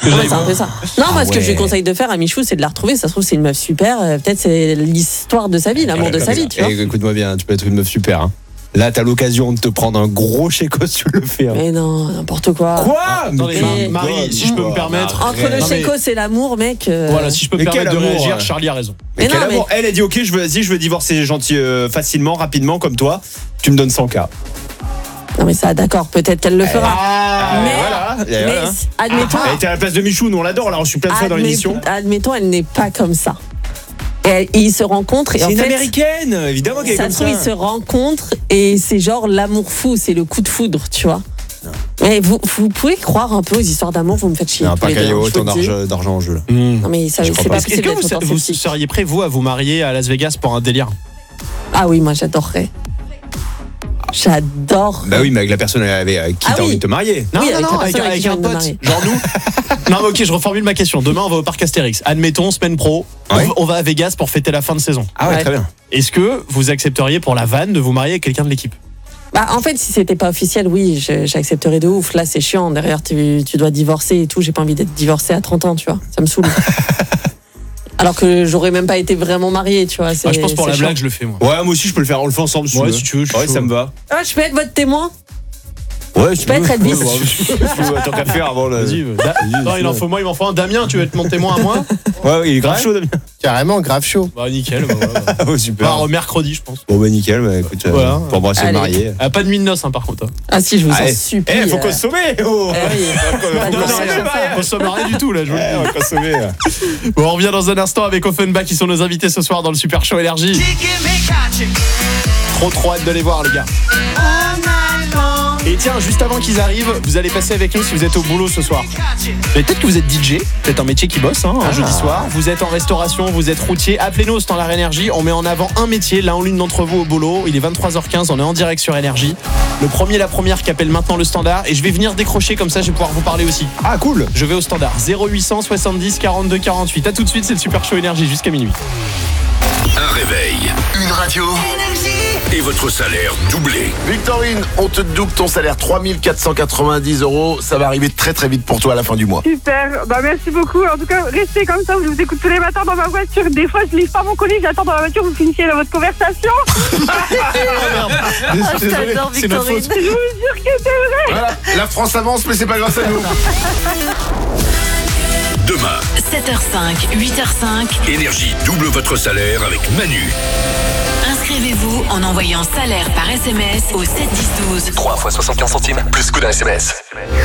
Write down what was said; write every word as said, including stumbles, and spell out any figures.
Que Ouais, j'aille c'est un voir. peu ça. Non, Ah moi, ce que ouais. je lui conseille de faire à Michou, c'est de la retrouver. Ça se trouve, c'est une meuf super. euh, Peut-être c'est l'histoire de sa vie, l'amour de sa vie, tu vois. Eh, écoute-moi bien, tu peux être une meuf super. Hein. Là, t'as l'occasion de te prendre un gros chécos, tu le fais. Hein. Mais non, n'importe quoi. Quoi Attendez, Mais- Mar- Marie, si je peux me permettre. Entre le Non, mais- chécos et l'amour, mec. euh, Voilà, si je peux me Mais quel permettre de amour, réagir, ouais. Charlie a raison. Mais Mais quel non, amour. Elle a dit ok, je veux, vas-y, je veux divorcer gentil, euh, facilement, rapidement, comme toi. Tu me donnes cent K. Non, mais ça, d'accord, peut-être qu'elle le fera. Ah, mais, voilà. Et mais voilà. admettons, Elle était à la place de Michou, nous on l'adore, on l'a reçu plein de fois dans admet- l'émission. admettons, elle n'est pas comme ça. Et, elle- et ils se rencontrent et C'est en une fait, américaine, évidemment qu'elle est ça comme se trouve, ça. ils se rencontrent et c'est genre l'amour fou, c'est le coup de foudre, tu vois. Mais vous, vous pouvez croire un peu aux histoires d'amour, vous me faites chier. Non, tous pas les qu'il y deux, ait hein, je autant vous le dis. d'argent d'argent en jeu là. Non, mais ça, Je c'est crois pas pas. Est-ce possible que d'être vous, autant vous sceptique. seriez prêt, vous, à vous marier à Las Vegas pour un délire? Ah oui, moi j'adorerais. J'adore. Bah oui, mais avec la personne avec avec qui Ah t'as oui. envie de te marier. Non, Oui, non, avec non, la avec, personne avec avec qui un je viens de me pote. marier. Genre nous. Non, mais ok, je reformule ma question. Demain, on va au parc Astérix. Admettons, semaine pro, on Ouais. va- on va à Vegas pour fêter la fin de saison. Ah ouais, Ouais. très bien. Est-ce que vous accepteriez pour la vanne de vous marier avec quelqu'un de l'équipe? Bah, en fait, si c'était pas officiel, oui, je- j'accepterais de ouf. Là, c'est chiant. Derrière, tu, tu dois divorcer et tout. J'ai pas envie d'être divorcée à trente ans, tu vois. Ça me saoule. Alors que j'aurais même pas été vraiment mariée, tu vois. c'est- Ah, je pense pour c'est la chiant. blague, je le fais moi. Ouais, moi aussi je peux le faire, on le fait ensemble si Ouais, tu veux. si tu veux, je suis Ouais, chaud. ça me va. Ah, je peux être votre témoin. Ouais, Je peux être Elvis. Tant qu'à faire avant le. Vas-y, euh, Da- non, il en faut moi, il m'en faut un. Damien, tu veux être mon témoin à moi? Ouais, ouais, il est grave Ouais. chaud, Damien. Carrément, grave chaud. Bah nickel, bah, voilà. Ah, oh, super. Bah, mercredi, je pense. Bon, bah nickel, bah écoute, euh, Voilà. pour embrasser le Allez. marié. Ah, pas de nuit de noces, hein, par contre. hein. Ah si, je vous en Allez. supplie. Eh, faut euh. consommer oh. Eh oui. Faut Pas de Non, non, mariage à rien, faire. on consomme rien du tout là, je vous le Eh, on va consommer. là. dis. Bon, on revient dans un instant avec Offenbach qui sont nos invités ce soir dans le Super Show Énergie. Trop trop hâte de les voir les gars. Et tiens, juste avant qu'ils arrivent, vous allez passer avec nous si vous êtes au boulot ce soir. Mais peut-être que vous êtes D J, peut-être un métier qui bosse, hein, un jeudi soir. Vous êtes en restauration, vous êtes routier. Appelez-nous au Standard Énergie. On met en avant un métier, l'un ou l'une d'entre vous au boulot. Il est vingt-trois heures quinze, on est en direct sur Énergie. Le premier, la première qui appelle maintenant le Standard. Et je vais venir décrocher comme ça, je vais pouvoir vous parler aussi. Ah, cool. Je vais au Standard. zéro huit cent soixante-dix quarante-deux quarante-huit. A tout de suite, c'est le Super Show Énergie jusqu'à minuit. Un réveil, une radio et votre salaire doublé. Victorine, on te double ton salaire, trois mille quatre cent quatre-vingt-dix euros. Ça va arriver très très vite pour toi à la fin du mois. Super, bah merci beaucoup. En tout cas, restez comme ça, je vous écoute tous les matins dans ma voiture. Des fois, je livre pas mon colis, j'attends dans la voiture, vous finissiez dans votre conversation. Ah, je t'adore, C'est notre Victorine. faute. Je vous jure que c'est vrai. Voilà, la France avance, mais c'est pas grâce à nous. Demain, sept heures cinq, huit heures cinq. Énergie double votre salaire avec Manu. Inscrivez-vous en envoyant salaire par S M S au sept dix douze. trois fois soixante-quinze centimes, plus coup d'un S M S.